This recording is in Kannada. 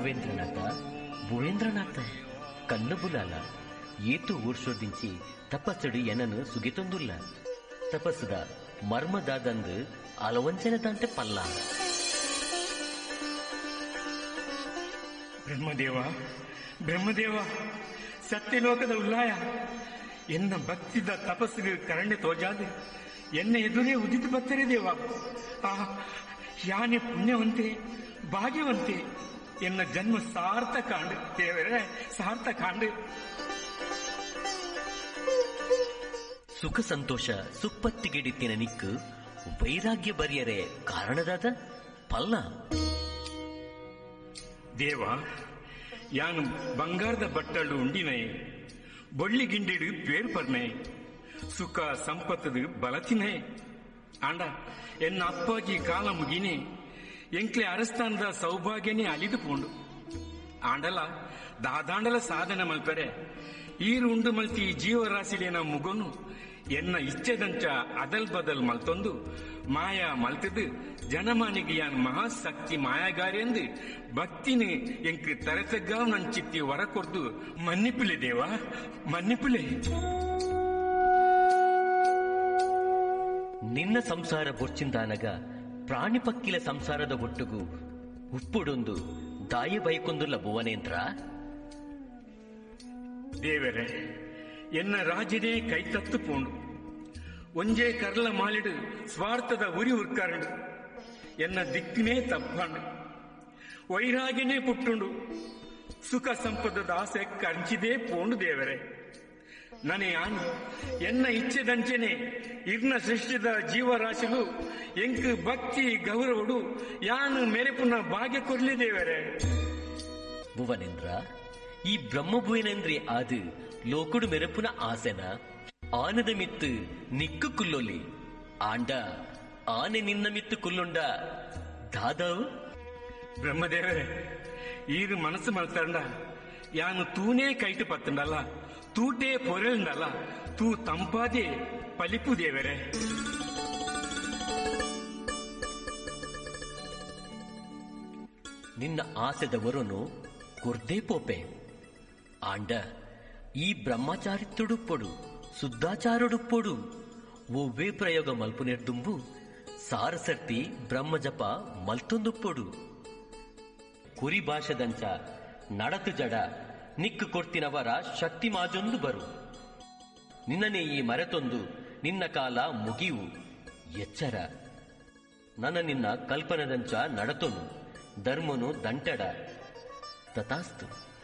భువేంద్రనాథ భువేంద్రనాథ కన్నుబులాల ఏతు ఊర్షోదించి ತಪಸ್ಸುಡು ಎನನು ಸುಗಿತೊಂದುಲ್ಲ ತಪಸ್ಸುದ ಮರ್ಮದಾದಂದು ಅಲವಂಚನದಂತೆ ಪಲ್ಲ. ಬ್ರಹ್ಮದೇವ ಬ್ರಹ್ಮದೇವ ಸತ್ಯಲೋಕದ ಉಲ್ಲಾಯ ಎನ್ನ ಭಕ್ತಿದ ತಪಸ್ಸಿಗೆ ಕರಣ್ಯ ತೋಜಾದೆ ಎನ್ನ ಎದುರೇ ಉದಿತು ಬತ್ತರೆ ದೇವ. ಆ ಯಾನೆ ಪುಣ್ಯವಂತೆ ಭಾಗ್ಯವಂತೆ ಎನ್ನ ಜನ್ಮ ಸಾರ್ಥಕಾಂಡ್ ದೇವರೇ ಸಾರ್ಥಕಾಂಡ್. ಸುಖ ಸಂತೋಷ ಸುಪ್ಪತ್ತಿಗೆಡಿತ್ತಿನ ನಿಕ್ಕು ವೈರಾಗ್ಯ ಬರಿಯರೆ ಕಾರಣದಾದ ಪಲ್ಲ. ದೇವ ಯಾನು ಬಂಗಾರದ ಬಟ್ಟಲು ಉಂಡಿನೈ ಬೊಳ್ಳಿ ಗಿಂಡಿಡು ಪೇರು ಪರ್ನೈ ಸುಖ ಸಂಪತ್ತದು ಬಲತಿನೈ ಆಂಡ ಎನ್ನ ಅಪ್ಪಾಜಿ ಕಾಲ ಮುಗಿನೆ ಎಂಕ್ಲೆ ಅರಸ್ಥಾನದ ಸೌಭಾಗ್ಯನೇ ಅಲಿದು ಪೋಂಡು ಆಂಡಲ ದಾದಾಂಡಲ ಸಾಧನೆ ಮಲ್ಪರೆ ಈರು ಉಂಡು ಮಲ್ತಿ ಜೀವರಾಶಿಲೇನ ಮುಗೊನು ಎನ್ನ ಇಚ್ಛೆದಂಚ ಅದಲ್ ಬದಲ್ ಮಲ್ತೊಂದು ಮಾಯಾ ಮಲ್ತದು ಜನಮಾನಿಗೆ ಯಾನ್ ಮಹಾಶಕ್ತಿ ಮಾಯಾಗಾರಿ ಎಂದು ಭಕ್ತಿನಿ ಎಂಕ್ ತರತಗ್ಗಾವ್ ನನ್ ಚಿತ್ತಿ ವರ ಕೊರ್ದು ಮನ್ನಿಪುಲೆ ದೇವ ಮನ್ನಿಪುಲೆ. ನಿನ್ನ ಸಂಸಾರ ಬೊಚ್ಚಿಂದಾನಗ ಪ್ರಾಣಿ ಪಕ್ಕಿಲ ಸಂಸಾರದ ಒಟ್ಟುಗು ಉಪ್ಪುಡೊಂದು ದಾಯಿ ಬೈಕೊಂದುಲ್ಲ ಭುವನೇಂದ್ರ. ದೇವರೇ ಎನ್ನ ರಾಜನೇ ಕೈ ತತ್ತು ಪೋಂಡು ಒಂಜೇ ಕರ್ಲ ಮಾಲಿಡು ಸ್ವಾರ್ಥದ ಉರಿ ಉರ್ಕಾರಂಡು ಎನ್ನ ದಿಕ್ಕಿನೇ ತಪ್ಪಂಡು ವೈರಾಗ್ಯನೇ ಪುಟ್ಟುಂಡು ಸುಖ ಸಂಪದದ ಆಸೆ ಕಂಚಿದೇ ಪೋಂಡು ದೇವರೇ. ನನೆ ಯಾನು ಎನ್ನ ಇಚ್ಛೆದಂಚೆನೆ ಇರ್ನ ಸೃಷ್ಟಿದ ಜೀವರಾಶಿಲು ಎಂಕ್ ಭಕ್ತಿ ಗೌರವಡು ಯಾನು ಮೆರೆಪುನ ಭಾಗ್ಯ ಕೊಡ್ಲಿ ದೇವರೇ. ಭುವನೇಂದ್ರ ಈ ಬ್ರಹ್ಮಭುವನೇಂದ್ರಿ ಆದು ಲೋಕುಡು ಮೆರಪುನ ಆಸೆನ ಆನದ ಮಿತ್ತು ನಿಕ್ಕು ಕುಲ್ಲೊಲಿ ಆಂಡ ಆನೆ ನಿನ್ನ ಮಿತ್ತು ಕುಲ್ಲುಂಡ ದಾದವು. ಬ್ರಹ್ಮದೇವರೇ ಈರು ಮನಸ್ಸು ಮಲ್ತಂಡ ಯಾನು ತೂನೇ ಕೈಟು ಪತ್ತಂಡಲ್ಲ ತೂಟೇ ಪೊರೆಂಡಲ್ಲ ತೂ ತಂಪಾದೆ ಪಲಿಪು ದೇವರೇ. ನಿನ್ನ ಆಸೆದವರನು ಕುರ್ದೇ ಪೋಪೆ ಆಂಡ ಈ ಬ್ರಹ್ಮಚಾರಿತ್ಯುಡುಪ್ಪೊಡು ಶುದ್ಧಾಚಾರಡುಪ್ಪೊಡು ಒವ್ವೇ ಪ್ರಯೋಗ ಮಲ್ಪುನೆರ್ದುಂಬು ಸಾರಸರ್ತಿ ಬ್ರಹ್ಮಜಪ ಮಲ್ತೊಂದುಪ್ಪೊಡು ಕುರಿ ಭಾಷದಂಚ ನಡತು ಜಡ ನಿಕ್ಕು ಕೊಡ್ತಿನವರ ಶಕ್ತಿ ಮಾಜೊಂದು ಬರು ನಿನ್ನನೇ ಈ ಮರೆತೊಂದು ನಿನ್ನ ಕಾಲ ಮುಗಿವು ಎಚ್ಚರ ನನ್ನ ನಿನ್ನ ಕಲ್ಪನದಂಚ ನಡತೊನು ಧರ್ಮನು ದಂಟಡ ತಥಾಸ್ತು.